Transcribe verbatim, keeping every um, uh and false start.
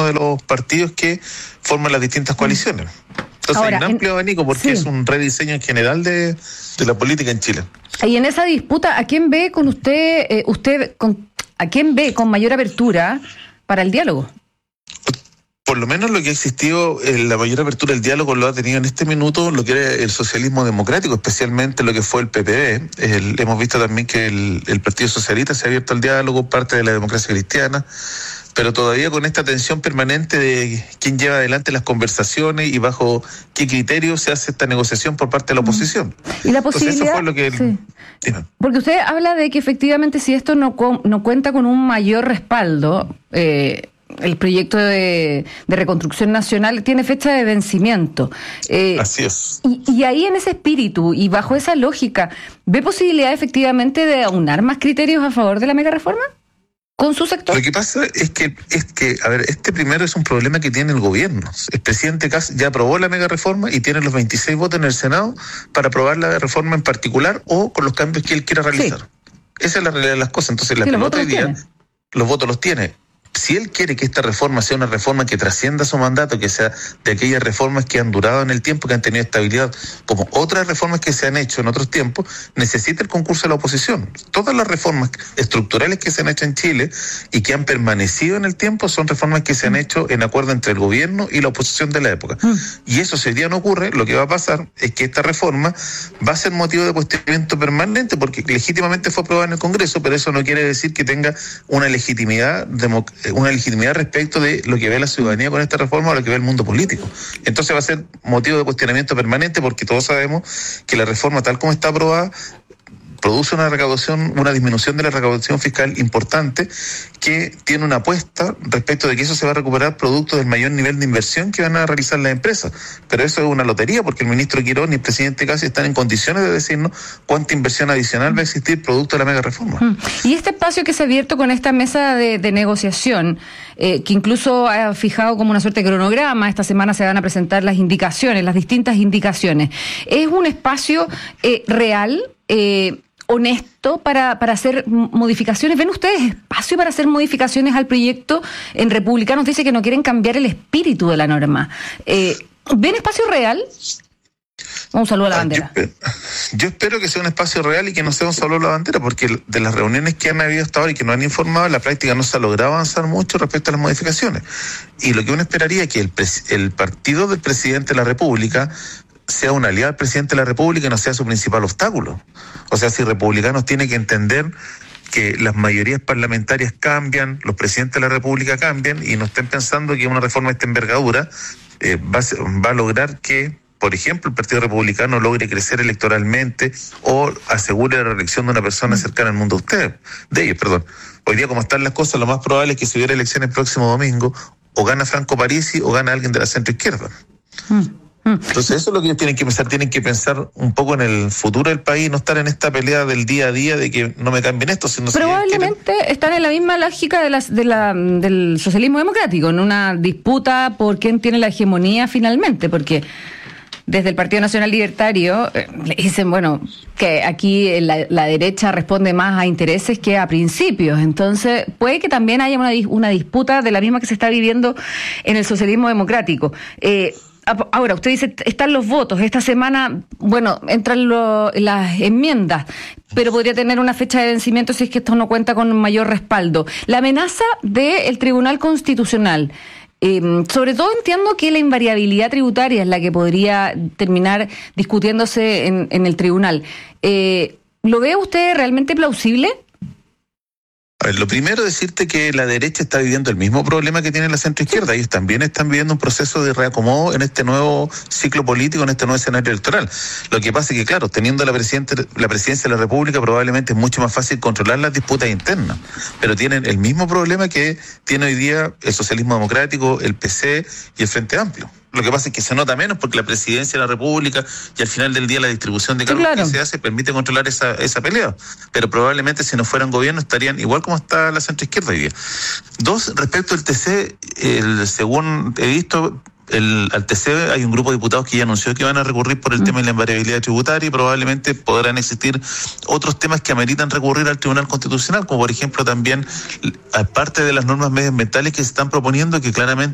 uno de los partidos que forman las distintas coaliciones. Entonces Ahora, hay un amplio en, abanico porque sí. es un rediseño en general de, de la política en Chile. Y en esa disputa, ¿a quién ve con usted, eh, usted con, a quién ve con mayor apertura para el diálogo? Por lo menos lo que ha existido, eh, la mayor apertura del diálogo lo ha tenido en este minuto lo que era el socialismo democrático, especialmente lo que fue el P P D. El, hemos visto también que el, el Partido Socialista se ha abierto al diálogo, parte de la democracia cristiana, pero todavía con esta tensión permanente de quién lleva adelante las conversaciones y bajo qué criterio se hace esta negociación por parte de la oposición. Y la posibilidad... Entonces eso fue lo que... Sí. Porque usted habla de que efectivamente si esto no, no cuenta con un mayor respaldo... Eh, el proyecto de, de reconstrucción nacional tiene fecha de vencimiento. Eh, Así es. Y, y ahí en ese espíritu y bajo esa lógica, ¿ve posibilidad efectivamente de aunar más criterios a favor de la megareforma con su sector? Lo que pasa es que, es que, a ver, este primero es un problema que tiene el gobierno. El presidente Kast ya aprobó la megareforma y tiene los veintiséis votos en el Senado para aprobar la reforma en particular o con los cambios que él quiera realizar. Sí. Esa es la realidad de las cosas. Entonces, la sí, pelota hoy día, tiene. los votos los tiene. Si él quiere que esta reforma sea una reforma que trascienda su mandato, que sea de aquellas reformas que han durado en el tiempo, que han tenido estabilidad, como otras reformas que se han hecho en otros tiempos, necesita el concurso de la oposición. Todas las reformas estructurales que se han hecho en Chile y que han permanecido en el tiempo son reformas que se han hecho en acuerdo entre el gobierno y la oposición de la época. Mm. Y eso, si hoy día no ocurre, lo que va a pasar es que esta reforma va a ser motivo de cuestionamiento permanente porque legítimamente fue aprobada en el Congreso, pero eso no quiere decir que tenga una legitimidad democrática, una legitimidad respecto de lo que ve la ciudadanía con esta reforma o lo que ve el mundo político. Entonces va a ser motivo de cuestionamiento permanente porque todos sabemos que la reforma tal como está aprobada produce una recaudación, una disminución de la recaudación fiscal importante que tiene una apuesta respecto de que eso se va a recuperar producto del mayor nivel de inversión que van a realizar las empresas. Pero eso es una lotería porque el ministro Quirón y el presidente Kast están en condiciones de decirnos cuánta inversión adicional va a existir producto de la mega reforma. Y este espacio que se ha abierto con esta mesa de, de negociación, eh, que incluso ha fijado como una suerte de cronograma, esta semana se van a presentar las indicaciones, las distintas indicaciones, ¿es un espacio eh, real, eh, honesto para, para hacer modificaciones? ¿Ven ustedes espacio para hacer modificaciones al proyecto? En Republicanos dice que no quieren cambiar el espíritu de la norma. Eh, ¿Ven espacio real? Un saludo a la bandera. Yo, yo espero que sea un espacio real y que no sea un saludo a la bandera, porque de las reuniones que han habido hasta ahora y que nos han informado, en la práctica no se ha logrado avanzar mucho respecto a las modificaciones. Y lo que uno esperaría es que el, el partido del presidente de la República sea un aliado al presidente de la República y no sea su principal obstáculo. O sea, si Republicanos tiene que entender que las mayorías parlamentarias cambian, los presidentes de la República cambian y no estén pensando que una reforma de esta envergadura eh, va, a, va a lograr que, por ejemplo, el Partido Republicano logre crecer electoralmente o asegure la reelección de una persona cercana al mundo de ustedes, de ellos, perdón. Hoy día, como están las cosas, lo más probable es que si hubiera elecciones el próximo domingo, o gana Franco Parisi o gana alguien de la centroizquierda. Mm. Entonces eso es lo que ellos tienen que pensar, tienen que pensar un poco en el futuro del país, no estar en esta pelea del día a día de que no me cambien esto, sino probablemente si quieren... están en la misma lógica de las, de la, del socialismo democrático, en una disputa por quién tiene la hegemonía finalmente, porque desde el Partido Nacional Libertario eh, le dicen, bueno, que aquí la, la derecha responde más a intereses que a principios, entonces puede que también haya una, una disputa de la misma que se está viviendo en el socialismo democrático. Eh, Ahora, usted dice, están los votos, esta semana, bueno, entran lo, las enmiendas, pero podría tener una fecha de vencimiento si es que esto no cuenta con un mayor respaldo. La amenaza del Tribunal Constitucional, eh, sobre todo entiendo que la invariabilidad tributaria es la que podría terminar discutiéndose en, en el tribunal. Eh, ¿Lo ve usted realmente plausible? A ver, lo primero es decirte que la derecha está viviendo el mismo problema que tiene la centroizquierda. Ellos también están viviendo un proceso de reacomodo en este nuevo ciclo político, en este nuevo escenario electoral. Lo que pasa es que, claro, teniendo la, presidente, la presidencia de la República, probablemente es mucho más fácil controlar las disputas internas. Pero tienen el mismo problema que tiene hoy día el socialismo democrático, el P C y el Frente Amplio. Lo que pasa es que se nota menos porque la presidencia de la República y al final del día la distribución de cargos sí, claro. que se hace permite controlar esa, esa pelea. Pero probablemente si no fueran gobierno estarían igual como está la centroizquierda hoy día. Dos, respecto al T C, el, según he visto, el, al T C hay un grupo de diputados que ya anunció que van a recurrir por el mm. tema de la invariabilidad tributaria y probablemente podrán existir otros temas que ameritan recurrir al Tribunal Constitucional, como por ejemplo también aparte de las normas medioambientales que se están proponiendo, que claramente